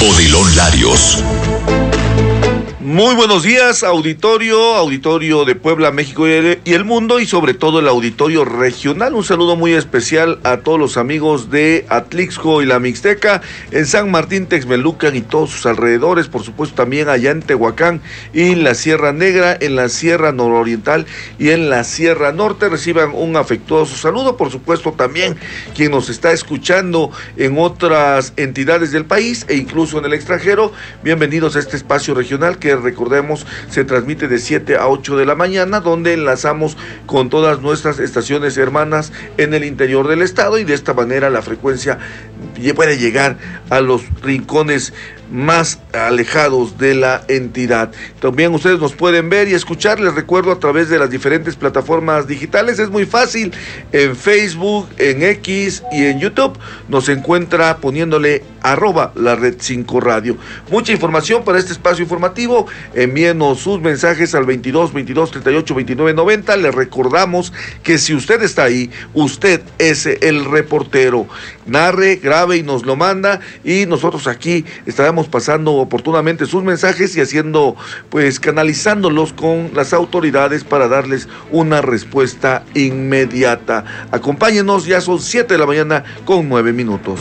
Odilon Larios. Muy buenos días, auditorio de Puebla, México y el mundo, y sobre todo el auditorio regional. Un saludo muy especial a todos los amigos de Atlixco y la Mixteca, en San Martín, Texmelucan y todos sus alrededores, por supuesto también allá en Tehuacán y la Sierra Negra, en la Sierra Nororiental y en la Sierra Norte. Reciban un afectuoso saludo, por supuesto también quien nos está escuchando en otras entidades del país e incluso en el extranjero. Bienvenidos a este espacio regional que, recordemos, se transmite de 7 a 8 de la mañana, donde enlazamos con todas nuestras estaciones hermanas en el interior del estado, y de esta manera la frecuencia puede llegar a los rincones más alejados de la entidad. También ustedes nos pueden ver y escuchar, les recuerdo, a través de las diferentes plataformas digitales. Es muy fácil, en Facebook, en X y en YouTube nos encuentra poniéndole @la Red 5 Radio. Mucha información para este espacio informativo. Envíenos sus mensajes al 22 22 38 29 90. Les recordamos que si usted está ahí, usted es el reportero. Narre, grabe y nos lo manda, y nosotros aquí estaremos pasando oportunamente sus mensajes y haciendo, pues, canalizándolos con las autoridades para darles una respuesta inmediata. Acompáñenos, ya son 7 de la mañana con 9 minutos.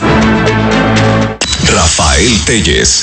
Rafael Telles.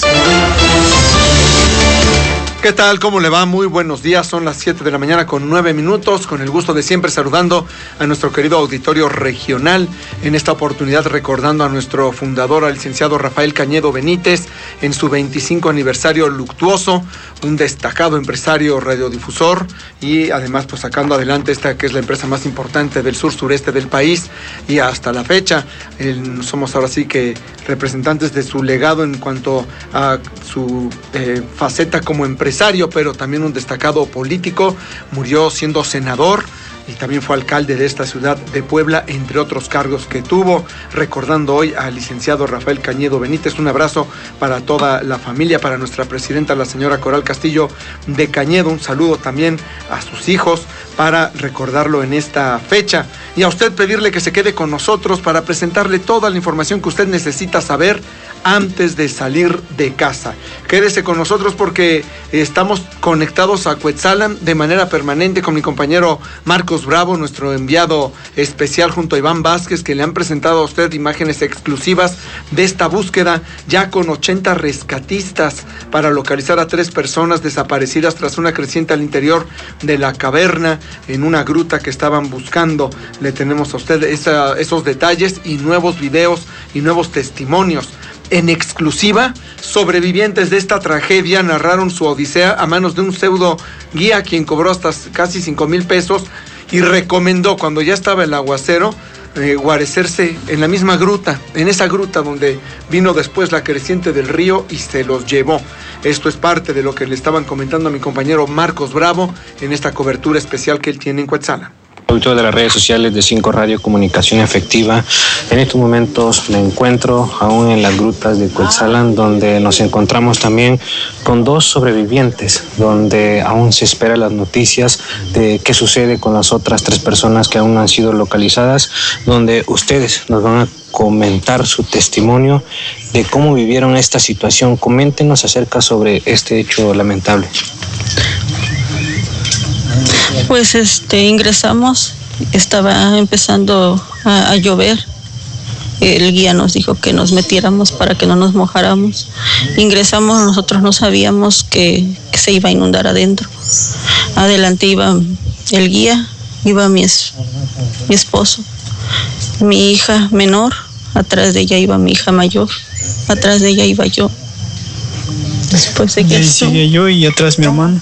¿Qué tal? ¿Cómo le va? Muy buenos días. Son las 7 de la mañana con 9 minutos. Con el gusto de siempre saludando a nuestro querido auditorio regional. En esta oportunidad recordando a nuestro fundador, al licenciado Rafael Cañedo Benítez, en su 25 aniversario luctuoso. Un destacado empresario radiodifusor y además, pues, sacando adelante esta que es la empresa más importante del sur-sureste del país, y hasta la fecha somos ahora sí que representantes de su legado en cuanto a su faceta como empresario, pero también un destacado político. Murió siendo senador y también fue alcalde de esta ciudad de Puebla, entre otros cargos que tuvo. Recordando hoy al licenciado Rafael Cañedo Benítez. Un abrazo para toda la familia, para nuestra presidenta, la señora Coral Castillo de Cañedo. Un saludo también a sus hijos, para recordarlo en esta fecha. Y a usted pedirle que se quede con nosotros para presentarle toda la información que usted necesita saber antes de salir de casa. Quédese con nosotros porque estamos conectados a Cuetzalan de manera permanente con mi compañero Marcos Bravo, nuestro enviado especial, junto a Iván Vázquez, que le han presentado a usted imágenes exclusivas de esta búsqueda, ya con 80 rescatistas para localizar a 3 personas desaparecidas tras una creciente al interior de la caverna, en una gruta que estaban buscando. Le tenemos a usted esos detalles y nuevos videos y nuevos testimonios. En exclusiva, sobrevivientes de esta tragedia narraron su odisea a manos de un pseudo guía, quien cobró hasta casi 5,000 pesos y recomendó, cuando ya estaba el aguacero, guarecerse en la misma gruta, en esa gruta donde vino después la creciente del río y se los llevó. Esto es parte de lo que le estaban comentando a mi compañero Marcos Bravo en esta cobertura especial que él tiene en Cuetzalan. Autor de las redes sociales de 5 Radio Comunicación Efectiva. En estos momentos me encuentro aún en las grutas de Cuetzalan, donde nos encontramos también con 2 sobrevivientes, donde aún se esperan las noticias de qué sucede con las otras 3 personas que aún no han sido localizadas, donde ustedes nos van a comentar su testimonio de cómo vivieron esta situación. Coméntenos acerca sobre este hecho lamentable. Pues ingresamos, estaba empezando a llover. El guía nos dijo que nos metiéramos para que no nos mojáramos. Ingresamos, nosotros no sabíamos que se iba a inundar adentro. Adelante iba el guía, iba mi esposo, mi hija menor, atrás de ella iba mi hija mayor, atrás de ella iba yo. Después de que ahí sigue yo y atrás mi hermano.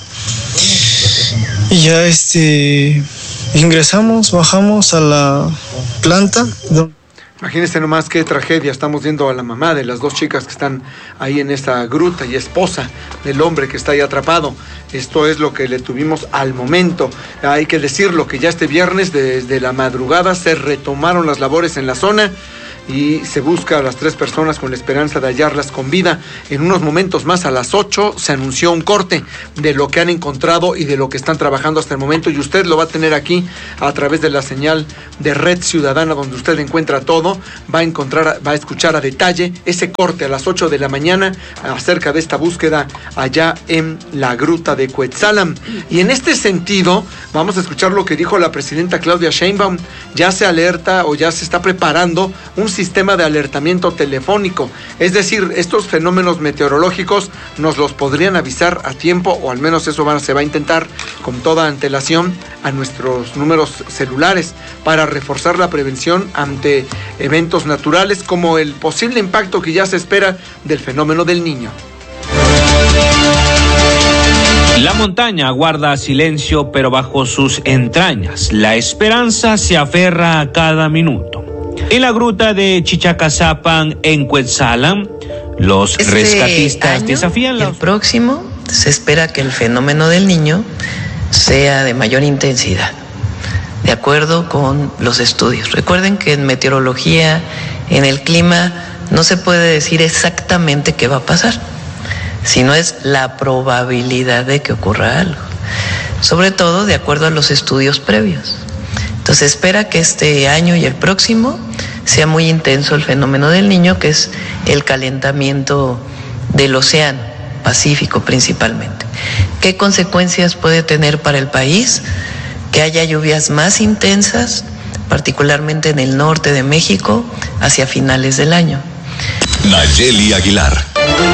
Y ya ingresamos, bajamos a la planta. Imagínense nomás qué tragedia. Estamos viendo a la mamá de las 2 chicas que están ahí en esta gruta y esposa del hombre que está ahí atrapado. Esto es lo que le tuvimos al momento. Hay que decirlo que ya este viernes, desde la madrugada, se retomaron las labores en la zona. y se busca a las 3 personas con la esperanza de hallarlas con vida. En unos momentos más, a las 8, se anunció un corte de lo que han encontrado y de lo que están trabajando hasta el momento, y usted lo va a tener aquí a través de la señal de Red Ciudadana, donde usted encuentra todo. Va a escuchar a detalle ese corte a las 8 de la mañana acerca de esta búsqueda allá en la gruta de Cuetzalan. Y en este sentido, vamos a escuchar lo que dijo la presidenta Claudia Sheinbaum. Ya se alerta o ya se está preparando un sistema de alertamiento telefónico. Es decir, estos fenómenos meteorológicos nos los podrían avisar a tiempo, o al menos eso se va a intentar con toda antelación a nuestros números celulares para reforzar la prevención ante eventos naturales como el posible impacto que ya se espera del fenómeno del Niño. La montaña guarda silencio, pero bajo sus entrañas la esperanza se aferra a cada minuto. En la gruta de Chichacazapan, en Cuetzalan, los rescatistas desafían el próximo se espera que el fenómeno del Niño sea de mayor intensidad, de acuerdo con los estudios. Recuerden que en meteorología, en el clima, no se puede decir exactamente qué va a pasar, sino es la probabilidad de que ocurra algo, sobre todo de acuerdo a los estudios previos. Entonces espera que este año y el próximo sea muy intenso el fenómeno del Niño, que es el calentamiento del océano Pacífico principalmente. ¿Qué consecuencias puede tener para el país? Que haya lluvias más intensas, particularmente en el norte de México, hacia finales del año. Nayeli Aguilar.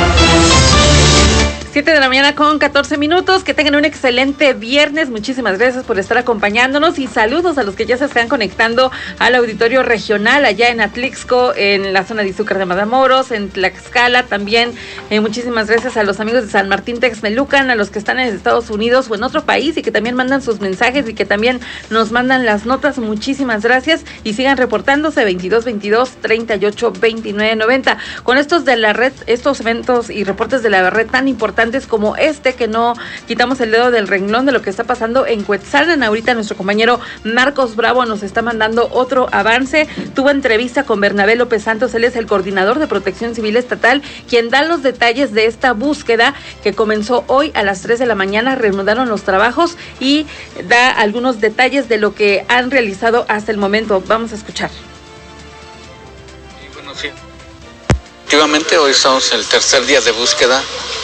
7 de la mañana con 14 minutos. Que tengan un excelente viernes. Muchísimas gracias por estar acompañándonos y saludos a los que ya se están conectando al auditorio regional allá en Atlixco, en la zona de Izúcar de Matamoros, en Tlaxcala también. Muchísimas gracias a los amigos de San Martín Texmelucan, a los que están en Estados Unidos o en otro país y que también mandan sus mensajes y que también nos mandan las notas. Muchísimas gracias y sigan reportándose 2222-382990. Con estos de la red, estos eventos y reportes de la red tan importantes como este, que no quitamos el dedo del renglón de lo que está pasando en Cuetzalan. Ahorita nuestro compañero Marcos Bravo nos está mandando otro avance. Tuvo entrevista con Bernabé López Santos, él es el coordinador de Protección Civil Estatal, quien da los detalles de esta búsqueda que comenzó hoy a las 3 de la mañana, reanudaron los trabajos y da algunos detalles de lo que han realizado hasta el momento. Vamos a escuchar. Bueno, sí. Efectivamente, hoy estamos en el tercer día de búsqueda.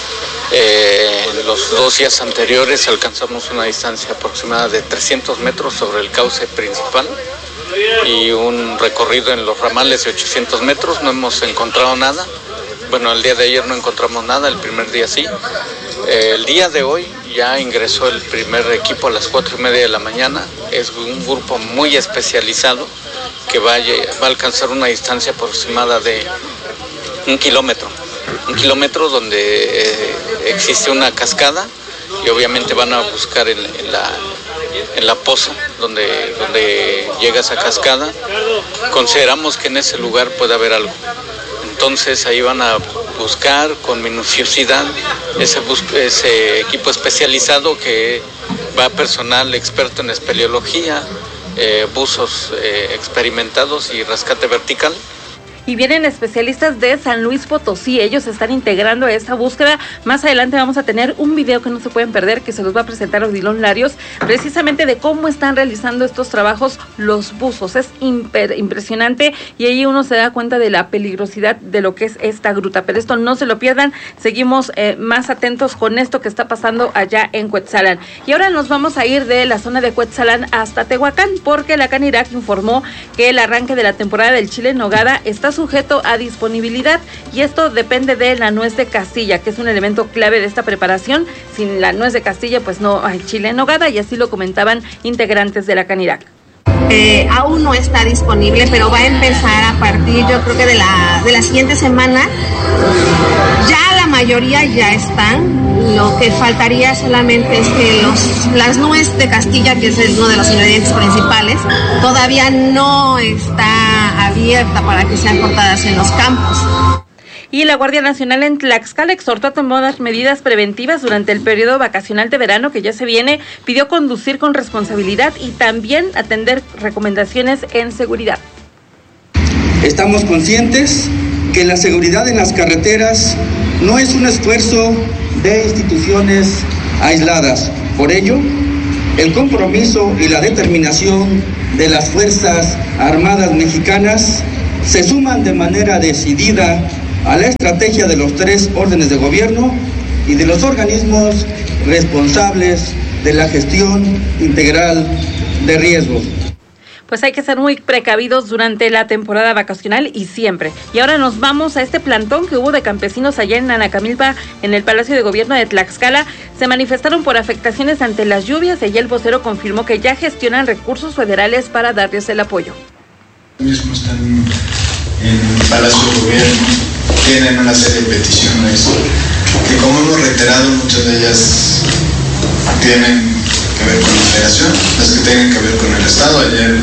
Los 2 días anteriores alcanzamos una distancia aproximada de 300 metros sobre el cauce principal y un recorrido en los ramales de 800 metros. No hemos encontrado nada. Bueno, el día de ayer no encontramos nada, el primer día sí. El día de hoy ya ingresó el primer equipo a las 4:30 de la mañana. Es un grupo muy especializado que va a alcanzar una distancia aproximada de 1 kilómetro. 1 kilómetro donde existe una cascada y obviamente van a buscar en la poza donde llega esa cascada. Consideramos que en ese lugar puede haber algo. Entonces ahí van a buscar con minuciosidad ese equipo especializado que va personal experto en espeleología, buzos experimentados y rescate vertical. Y vienen especialistas de San Luis Potosí, ellos se están integrando a esta búsqueda. Más adelante vamos a tener un video que no se pueden perder, que se los va a presentar Odilon Larios, precisamente de cómo están realizando estos trabajos los buzos. Es impresionante y ahí uno se da cuenta de la peligrosidad de lo que es esta gruta, pero esto no se lo pierdan. Seguimos más atentos con esto que está pasando allá en Cuetzalan. Y ahora nos vamos a ir de la zona de Cuetzalan hasta Tehuacán, porque la Canirac informó que el arranque de la temporada del chile en nogada está sujeto a disponibilidad y esto depende de la nuez de Castilla, que es un elemento clave de esta preparación. Sin la nuez de Castilla pues no hay chile en nogada, y así lo comentaban integrantes de la Canirac. Aún no está disponible, pero va a empezar a partir, yo creo que de la siguiente semana. Ya la mayoría ya están. Lo que faltaría solamente es que las nuez de Castilla, que es uno de los ingredientes principales, todavía no está abierta para que sean cortadas en los campos. Y la Guardia Nacional en Tlaxcala exhortó a tomar medidas preventivas durante el periodo vacacional de verano que ya se viene. Pidió conducir con responsabilidad y también atender recomendaciones en seguridad. Estamos conscientes que la seguridad en las carreteras no es un esfuerzo de instituciones aisladas. Por ello, el compromiso y la determinación de las Fuerzas Armadas Mexicanas se suman de manera decidida a la estrategia de los 3 órdenes de gobierno y de los organismos responsables de la gestión integral de riesgos. Pues hay que ser muy precavidos durante la temporada vacacional y siempre. Y ahora nos vamos a este plantón que hubo de campesinos allá en Anacamilpa, en el Palacio de Gobierno de Tlaxcala. Se manifestaron por afectaciones ante las lluvias y allá el vocero confirmó que ya gestionan recursos federales para darles el apoyo. Mismo están en el Palacio de Gobierno, tienen una serie de peticiones que, como hemos reiterado, muchas de ellas tienen que ver con la federación, las que tienen que ver con el Estado. Ayer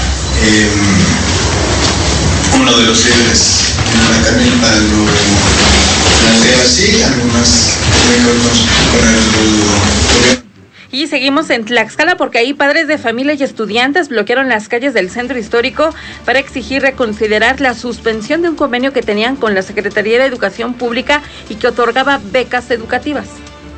uno de los líderes en la Camilpa lo plantea así, algunas tienen que ver con el gobierno. Y seguimos en Tlaxcala porque ahí padres de familia y estudiantes bloquearon las calles del centro histórico para exigir reconsiderar la suspensión de un convenio que tenían con la Secretaría de Educación Pública y que otorgaba becas educativas.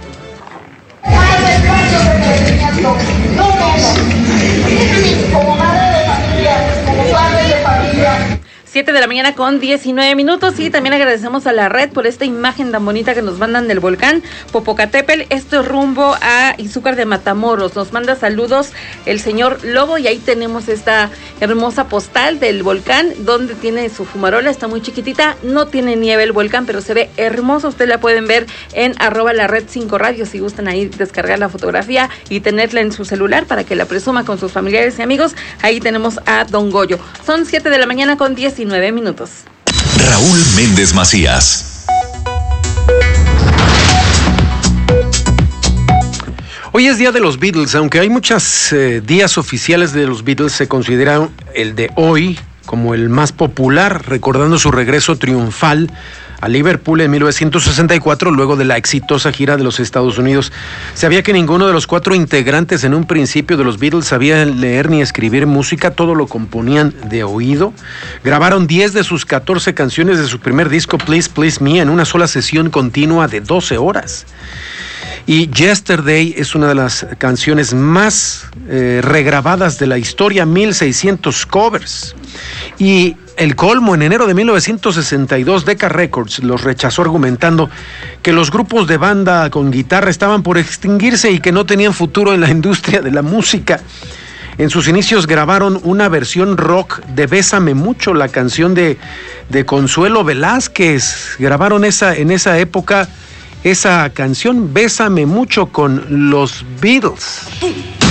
7 de la mañana con 19 minutos y también agradecemos a la red por esta imagen tan bonita que nos mandan del volcán Popocatépetl. Esto es rumbo a Izúcar de Matamoros. Nos manda saludos el señor Lobo y ahí tenemos esta hermosa postal del volcán donde tiene su fumarola, está muy chiquitita, no tiene nieve el volcán, pero se ve hermoso. Ustedes la pueden ver en @lared5radio si gustan ahí descargar la fotografía y tenerla en su celular para que la presuma con sus familiares y amigos. Ahí tenemos a Don Goyo. Son 7 de la mañana con 19 minutos. Raúl Méndez Macías. Hoy es día de los Beatles, aunque hay muchos días oficiales de los Beatles, se considera el de hoy como el más popular, recordando su regreso triunfal a Liverpool en 1964, luego de la exitosa gira de los Estados Unidos. Sabía que ninguno de los 4 integrantes en un principio de los Beatles sabía leer ni escribir música, todo lo componían de oído. Grabaron 10 de sus 14 canciones de su primer disco, Please Please Me, en una sola sesión continua de 12 horas. Y Yesterday es una de las canciones más regrabadas de la historia, 1,600 covers. Y el colmo, en enero de 1962, Decca Records los rechazó argumentando que los grupos de banda con guitarra estaban por extinguirse y que no tenían futuro en la industria de la música. En sus inicios grabaron una versión rock de Bésame Mucho, la canción de Consuelo Velázquez. Grabaron en esa época esa canción, Bésame Mucho, con los Beatles.